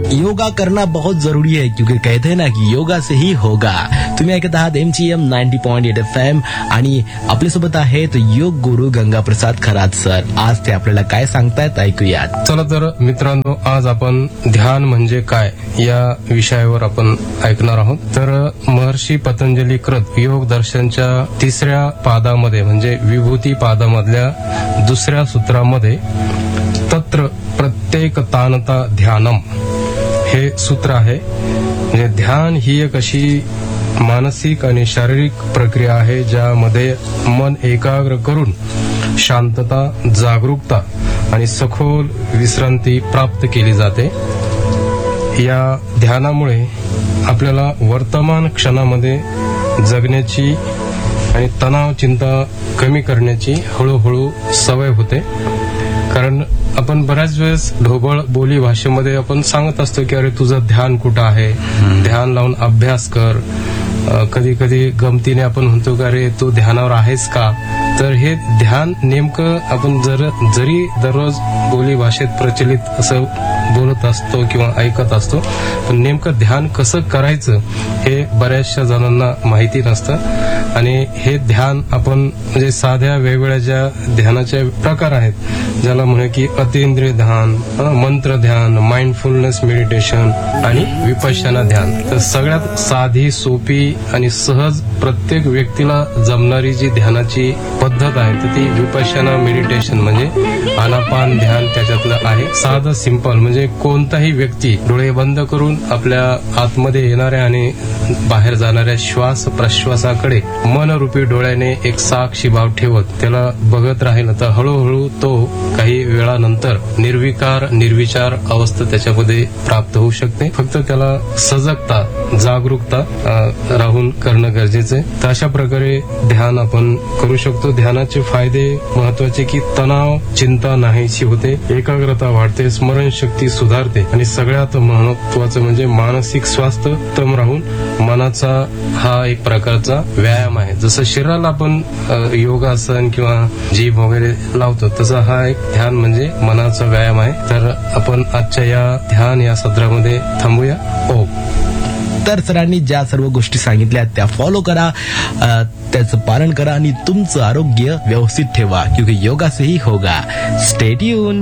योगा करना बहुत जरूरी है, क्योंकि कहते हैं ना की योगा से ही होगा. तुम्ही ऐकत आहात MGM 90.8 FM आणि आपल्यासोबत आहेत योग गुरु गंगाप्रसाद खरात सर. आज ते आपल्याला काय सांगतायत ऐकूयात. चला तर मित्रांनो, आज आपण ध्यान म्हणजे काय या विषयावर आपण ऐकणार आहोत. तर महर्षी पतंजली कृत योग दर्शनच्या 3ऱ्या पादामध्ये म्हणजे विभूती पादामधल्या 2ऱ्या सूत्रामध्ये तत्र प्रत्येक तानता ध्यानम हे सूत्र आहे. म्हणजे ध्यान ही एक अशी मानसिक आणि शारीरिक प्रक्रिया आहे ज्यामध्ये मन एकाग्र करून शांतता, जागरूकता आणि सखोल विश्रांती प्राप्त केली जाते. या ध्यानामुळे आपल्याला वर्तमान क्षणामध्ये जगण्याची आणि तणाव चिंता कमी करण्याची हळूहळू सवय होते. कारण आपण बऱ्याच वेळेस ढोबळ बोली भाषेमध्ये आपण सांगत असतो की अरे तुझं ध्यान कुठं आहे, ध्यान लावून अभ्यास कर. कधी कधी गमतीने आपण म्हणतो की अरे तू ध्यानावर आहेस का. तर हे ध्यान नेमकं आपण जरी दररोज बोली भाषेत प्रचलित असं बोलत असतो किंवा ऐकत असतो, पण नेमकं ध्यान कसं करायचं हे बऱ्याचशा जणांना माहिती नसतं. आणि हे ध्यान आपण म्हणजे साध्या वेगवेगळ्या ज्या ध्यानाचे प्रकार आहेत, ज्याला म्हणे की अतींद्रिय ध्यान, मंत्र ध्यान, माइंडफुलनेस मेडिटेशन आणि विपश्यना ध्यान. तर सगळ्यात साधी, सोपी आणि सहज प्रत्येक व्यक्तीला जमणारी जी ध्यानाची पद्धत आहे तर ती विपश्यना मेडिटेशन म्हणजे आनापान ध्यान त्याच्यातलं आहे. साधं सिंपल म्हणजे कोणताही व्यक्ती डोळे बंद करून आपल्या आतमध्ये येणाऱ्या आणि बाहेर जाणाऱ्या श्वास प्रश्वासाकडे मनरूपी डोळ्याने एक साक्षी भाव ठेवत त्याला बघत राहिलं तर हळूहळू तो काही वेळानंतर निर्विकार निर्विचार अवस्था त्याच्यामध्ये प्राप्त होऊ शकते. फक्त त्याला सजगता, जागरूकता राहून करणं गरजेचं आहे. तर अशा प्रकारे ध्यान आपण करू शकतो. ध्यानाचे फायदे महत्वाचे की तणाव चिंता नाहीशी होते, एकाग्रता वाढते, स्मरणशक्ती सुधारते आणि सगळ्यात महत्वाचं म्हणजे मानसिक स्वास्थ्य उत्तम राहून मनाचा हा एक प्रकारचा व्यायाम आहे. जसं शरीराला आपण योगासन किंवा जिम वगैरे लावतो तसा हा एक ध्यान म्हणजे मनाचा व्यायाम आहे. तर आपण आजच्या या ध्यान या सत्रामध्ये थांबूया. तर सरांनी ज्या सर्व गोष्टी सांगितल्या त्या फॉलो करा, त्याचं पालन करा आणि तुमचं आरोग्य व्यवस्थित ठेवा, क्योंकि योगा से ही होगा. Stay tune.